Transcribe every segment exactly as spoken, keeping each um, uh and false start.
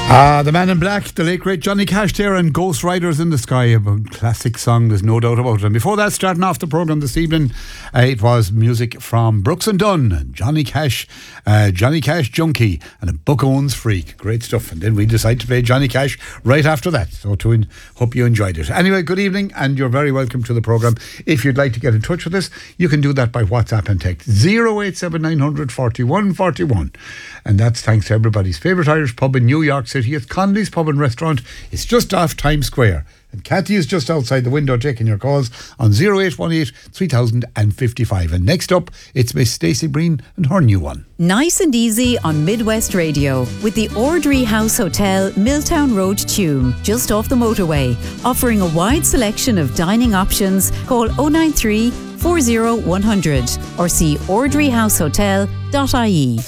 Ah, the Man in Black, the late great Johnny Cash there, and Ghost Riders in the Sky, a classic song, there's no doubt about it. And before that, starting off the programme this evening, uh, it was music from Brooks and Dunn, Johnny Cash, uh, Johnny Cash Junkie, and a Buck Owens Freak. Great stuff. And then we decided to play Johnny Cash right after that. So to in, hope you enjoyed it. Anyway, good evening, and you're very welcome to the programme. If you'd like to get in touch with us, you can do that by WhatsApp and text zero eight seven nine hundred forty-one forty-one. And that's thanks to everybody's favourite Irish pub in New York City. It's Connolly's Pub and Restaurant. It's just off Times Square. And Cathy is just outside the window taking your calls on zero eight one eight three thousand fifty-five. And next up, it's Miss Stacey Breen and her new one. Nice and easy on Midwest Radio with the Ordry House Hotel, Milltown Road, Tuam, just off the motorway. Offering a wide selection of dining options. Call oh nine three, four oh one hundred or see ordry house hotel dot I E.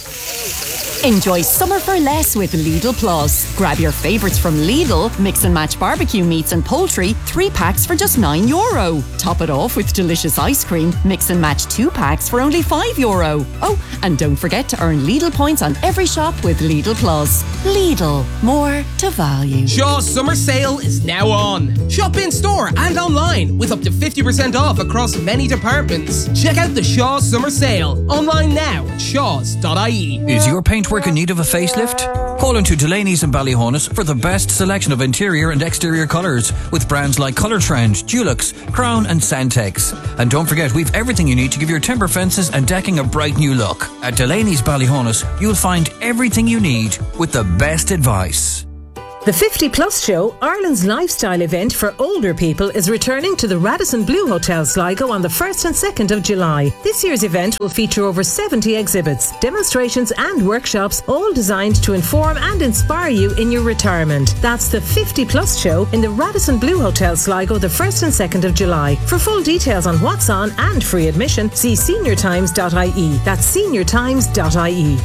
Enjoy summer for less with Lidl Plus. Grab your favourites from Lidl, mix and match barbecue meats and poultry, three packs for just nine euro. Top it off with delicious ice cream, mix and match two packs for only five euro. Oh, and don't forget to earn Lidl points on every shop with Lidl Plus. Lidl, more to value. Shaw's summer sale is now on. Shop in store and online with up to fifty percent off across many departments. Check out the Shaw's summer sale online now at shaws dot I E. Is your paintwork in need of a facelift? Call into Delaney's and Ballyhonus for the best selection of interior and exterior colours with brands like Colour Trend, Dulux, Crown and Santex. And don't forget, we've everything you need to give your timber fences and decking a bright new look. At Delaney's Ballyhonus, you'll find everything you need with the best advice. The fifty plus Show, Ireland's lifestyle event for older people, is returning to the Radisson Blu Hotel Sligo on the first and second of July. This year's event will feature over seventy exhibits, demonstrations and workshops, all designed to inform and inspire you in your retirement. That's the fifty plus Show in the Radisson Blu Hotel Sligo the first and second of July. For full details on what's on and free admission, see senior times dot I E. That's senior times dot I E.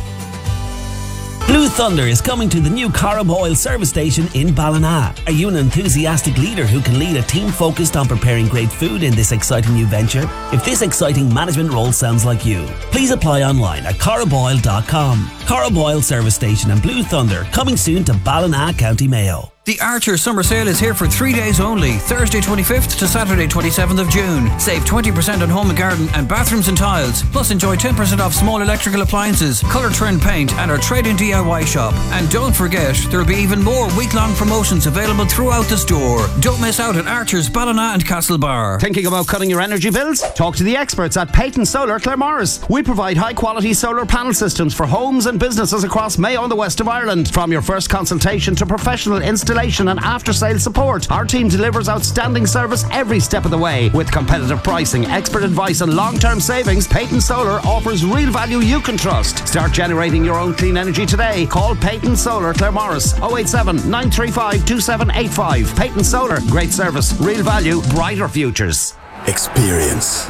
Blue Thunder is coming to the new Corrib Oil service station in Ballina. Are you an enthusiastic leader who can lead a team focused on preparing great food in this exciting new venture? If this exciting management role sounds like you, please apply online at corrib oil dot com. Corrib Oil service station and Blue Thunder coming soon to Ballina, County Mayo. The Archer Summer Sale is here for three days only, Thursday twenty-fifth to Saturday twenty-seventh of June. Save twenty percent on home and garden and bathrooms and tiles. Plus enjoy ten percent off small electrical appliances, Colour Trend paint and our trade-in D I Y shop. And don't forget, there will be even more week-long promotions available throughout the store. Don't miss out at Archer's Ballina and Castlebar. Thinking about cutting your energy bills? Talk to the experts at Peyton Solar Claremorris. We provide high-quality solar panel systems for homes and businesses across Mayo and the west of Ireland. From your first consultation to professional installation and after-sales support, our team delivers outstanding service every step of the way. With competitive pricing, expert advice and long-term savings, Peyton Solar offers real value you can trust. Start generating your own clean energy today. Call Peyton Solar Claremorris oh eight seven, nine three five, two seven eight five. Peyton Solar, great service, real value, brighter futures. Experience.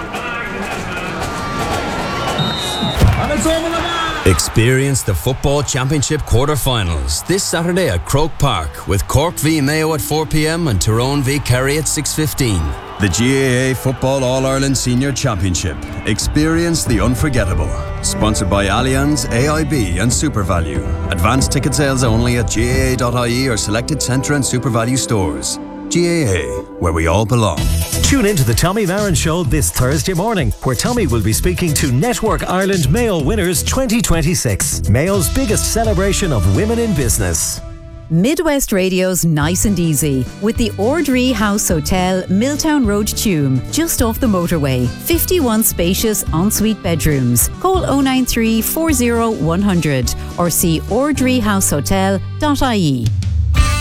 Experience the Football Championship quarter-finals this Saturday at Croke Park with Cork v Mayo at four p.m. and Tyrone v Kerry at six fifteen. The G A A Football All-Ireland Senior Championship. Experience the unforgettable. Sponsored by Allianz, A I B and SuperValue. Advanced ticket sales only at G A A dot I E or selected Centre and SuperValue stores. G A A, where we all belong. Tune into the Tommy Marin Show this Thursday morning, where Tommy will be speaking to Network Ireland Mayo Winners twenty twenty-six, Mayo's biggest celebration of women in business. Midwest Radio's Nice and Easy with the Ordry House Hotel, Milltown Road, Tuam, just off the motorway. fifty-one spacious ensuite bedrooms. Call oh nine three, four oh one hundred or see ordry house hotel dot I E.